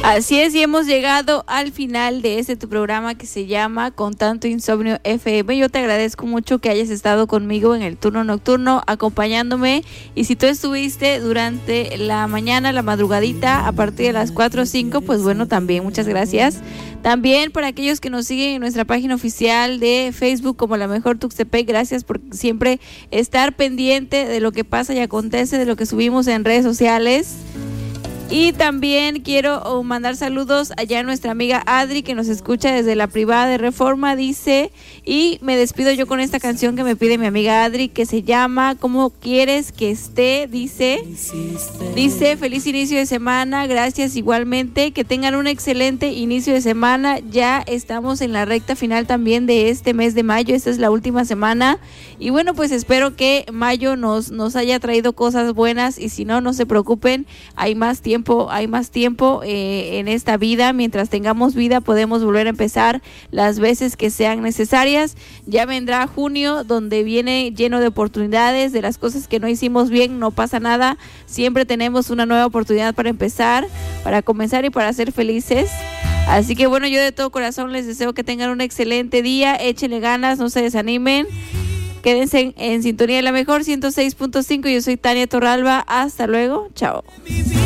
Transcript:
Así es, y hemos llegado al final de tu programa que se llama Con Tanto Insomnio FM. Yo te agradezco mucho que hayas estado conmigo en el turno nocturno, acompañándome. Y si tú estuviste durante la mañana, la madrugadita, a partir de las 4 o 5, pues bueno, también muchas gracias. También para aquellos que nos siguen en nuestra página oficial de Facebook como La Mejor Tuxtepec, gracias por siempre estar pendiente de lo que pasa y acontece, de lo que subimos en redes sociales. Y también quiero mandar saludos allá a nuestra amiga Adri, que nos escucha desde la privada de Reforma, dice, y me despido yo con esta canción que me pide mi amiga Adri, que se llama ¿Cómo quieres que esté? Dice, feliz inicio de semana, gracias igualmente, que tengan un excelente inicio de semana. Ya estamos en la recta final también de este mes de mayo, esta es la última semana, y bueno, pues espero que mayo nos haya traído cosas buenas, y si no, no se preocupen, hay más tiempo en esta vida. Mientras tengamos vida podemos volver a empezar las veces que sean necesarias. Ya vendrá junio, donde viene lleno de oportunidades. De las cosas que no hicimos bien no pasa nada, siempre tenemos una nueva oportunidad para empezar, para comenzar y para ser felices. Así que bueno, yo de todo corazón les deseo que tengan un excelente día, échenle ganas, no se desanimen. Quédense en sintonía de La Mejor 106.5. Yo soy Tania Torralba. Hasta luego. Chao.